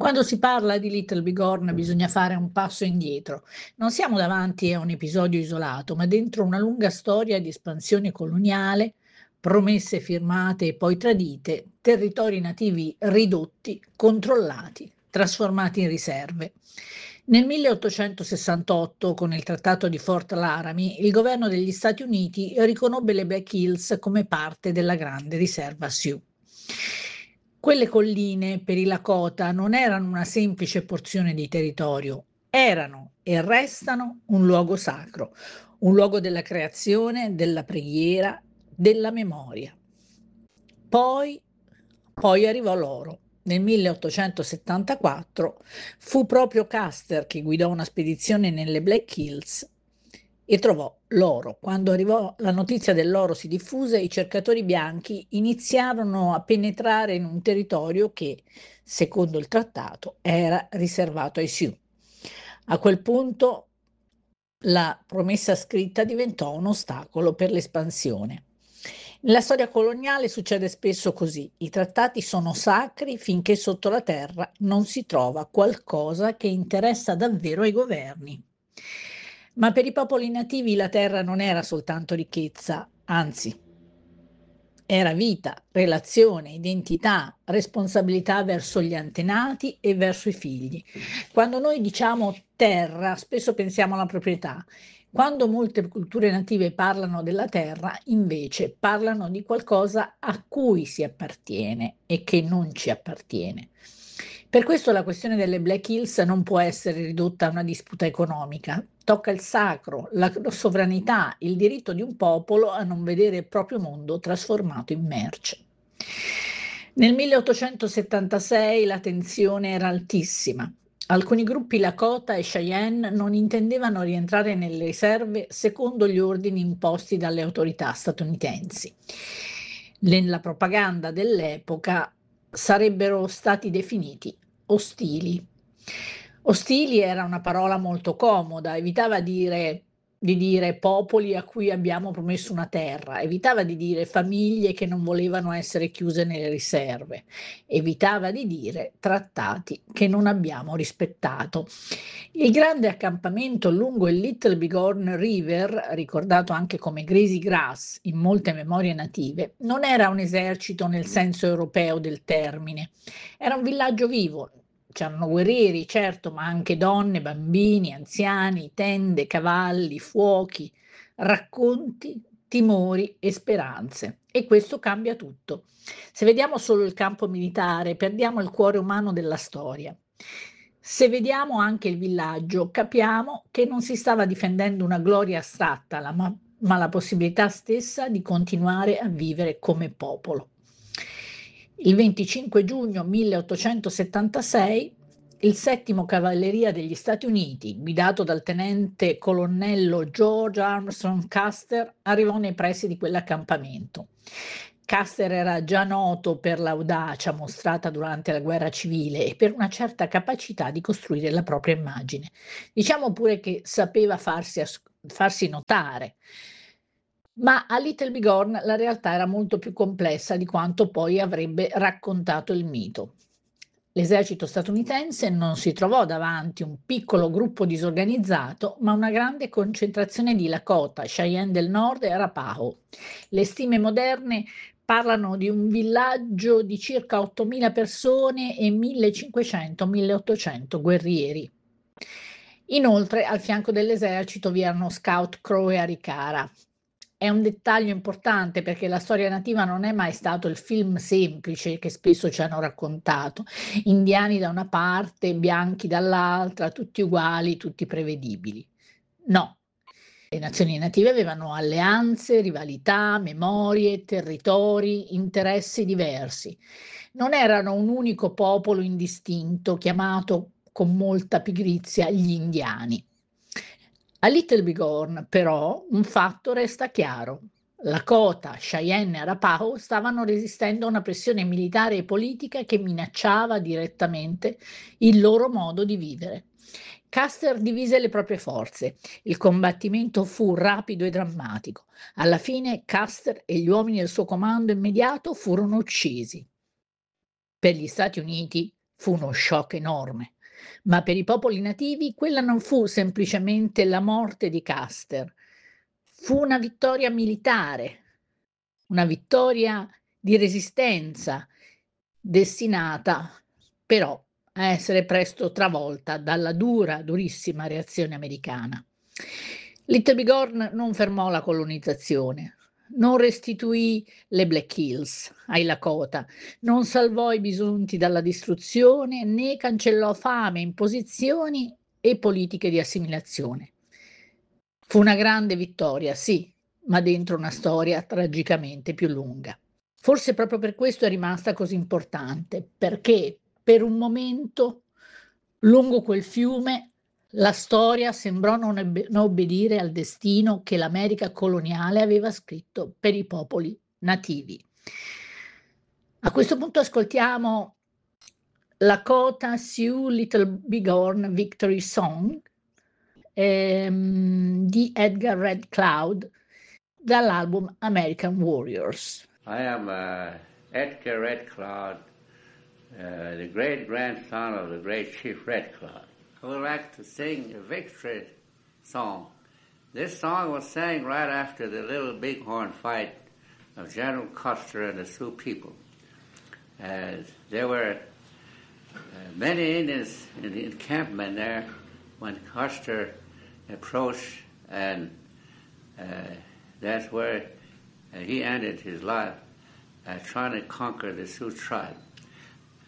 Quando si parla di Little Big Horn bisogna fare un passo indietro. Non siamo davanti a un episodio isolato, ma dentro una lunga storia di espansione coloniale, promesse firmate e poi tradite, territori nativi ridotti, controllati, trasformati in riserve. Nel 1868, con il Trattato di Fort Laramie, il governo degli Stati Uniti riconobbe le Black Hills come parte della grande riserva Sioux. Quelle colline per i Lakota non erano una semplice porzione di territorio, erano e restano un luogo sacro, un luogo della creazione, della preghiera, della memoria. Poi, poi arrivò l'oro. Nel 1874 fu proprio Custer che guidò una spedizione nelle Black Hills e trovò l'oro. Quando arrivò la notizia dell'oro si diffuse, i cercatori bianchi iniziarono a penetrare in un territorio che, secondo il trattato, era riservato ai Sioux. A quel punto la promessa scritta diventò un ostacolo per l'espansione. Nella storia coloniale succede spesso così: i trattati sono sacri finché sotto la terra non si trova qualcosa che interessa davvero ai governi. Ma per i popoli nativi la terra non era soltanto ricchezza, anzi, era vita, relazione, identità, responsabilità verso gli antenati e verso i figli. Quando noi diciamo terra, spesso pensiamo alla proprietà. Quando molte culture native parlano della terra, invece parlano di qualcosa a cui si appartiene e che non ci appartiene. Per questo la questione delle Black Hills non può essere ridotta a una disputa economica. Tocca il sacro, la sovranità, il diritto di un popolo a non vedere il proprio mondo trasformato in merce. Nel 1876 la tensione era altissima. Alcuni gruppi Lakota e Cheyenne non intendevano rientrare nelle riserve secondo gli ordini imposti dalle autorità statunitensi. Nella propaganda dell'epoca sarebbero stati definiti ostili. Ostili era una parola molto comoda, evitava di dire popoli a cui abbiamo promesso una terra, evitava di dire famiglie che non volevano essere chiuse nelle riserve, evitava di dire trattati che non abbiamo rispettato. Il grande accampamento lungo il Little Bighorn River, ricordato anche come Greasy Grass in molte memorie native, non era un esercito nel senso europeo del termine, era un villaggio vivo. C'erano guerrieri, certo, ma anche donne, bambini, anziani, tende, cavalli, fuochi, racconti, timori e speranze. E questo cambia tutto. Se vediamo solo il campo militare, perdiamo il cuore umano della storia. Se vediamo anche il villaggio, capiamo che non si stava difendendo una gloria astratta, ma la possibilità stessa di continuare a vivere come popolo. Il 25 giugno 1876 il settimo Cavalleria degli Stati Uniti, guidato dal tenente colonnello George Armstrong Custer, arrivò nei pressi di quell'accampamento. Custer era già noto per l'audacia mostrata durante la guerra civile e per una certa capacità di costruire la propria immagine. Diciamo pure che sapeva farsi notare. Ma a Little Bighorn la realtà era molto più complessa di quanto poi avrebbe raccontato il mito. L'esercito statunitense non si trovò davanti un piccolo gruppo disorganizzato, ma una grande concentrazione di Lakota, Cheyenne del Nord e Arapaho. Le stime moderne parlano di un villaggio di circa 8.000 persone e 1.500-1.800 guerrieri. Inoltre, al fianco dell'esercito vi erano Scout Crow e Arikara. È un dettaglio importante perché la storia nativa non è mai stato il film semplice che spesso ci hanno raccontato. Indiani da una parte, bianchi dall'altra, tutti uguali, tutti prevedibili. No, le nazioni native avevano alleanze, rivalità, memorie, territori, interessi diversi. Non erano un unico popolo indistinto chiamato con molta pigrizia gli indiani. A Little Bighorn, però, un fatto resta chiaro. Lakota, Cheyenne e Arapaho stavano resistendo a una pressione militare e politica che minacciava direttamente il loro modo di vivere. Custer divise le proprie forze. Il combattimento fu rapido e drammatico. Alla fine Custer e gli uomini del suo comando immediato furono uccisi. Per gli Stati Uniti fu uno shock enorme, ma per i popoli nativi quella non fu semplicemente la morte di Custer, fu una vittoria militare, una vittoria di resistenza, destinata però a essere presto travolta dalla durissima reazione americana. Little Bighorn non fermò la colonizzazione, non restituì le Black Hills ai Lakota, non salvò i bisonti dalla distruzione, né cancellò fame, imposizioni e politiche di assimilazione. Fu una grande vittoria, sì, ma dentro una storia tragicamente più lunga. Forse proprio per questo è rimasta così importante, perché per un momento lungo quel fiume la storia sembrò non obbedire al destino che l'America coloniale aveva scritto per i popoli nativi. A questo punto ascoltiamo Lakota Sioux Little Bighorn Victory Song di Edgar Red Cloud dall'album American Warriors. I am Edgar Red Cloud, the great grandson of the great Chief Red Cloud. I would like to sing a victory song. This song was sang right after the Little Bighorn fight of General Custer and the Sioux people. There were many Indians in the encampment there when Custer approached, and that's where he ended his life trying to conquer the Sioux tribe.